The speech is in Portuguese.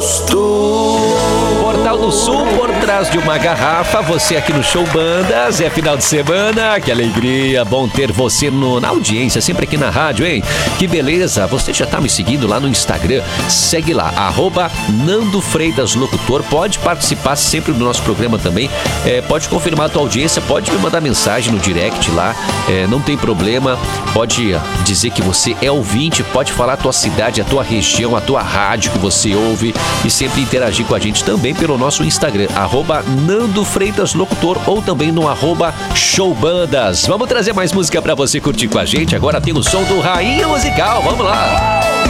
Portal do Sul, por trás de uma garrafa, você aqui no Show Bandas, é final de semana, que alegria, bom ter você na audiência, sempre aqui na rádio, hein? Que beleza, você já tá me seguindo lá no Instagram, segue lá, @NandoFreidasLocutor, pode participar sempre do nosso programa também, pode confirmar a tua audiência, pode me mandar mensagem no direct lá, não tem problema, pode dizer que você é ouvinte, pode falar a tua cidade, a tua região, a tua rádio que você ouve e sempre interagir com a gente também pelo nosso Instagram, @NandoFreidasLocutor ou também no @Showbandas. Vamos trazer mais música pra você curtir com a gente. Agora tem o som do Rainha Musical. Vamos lá!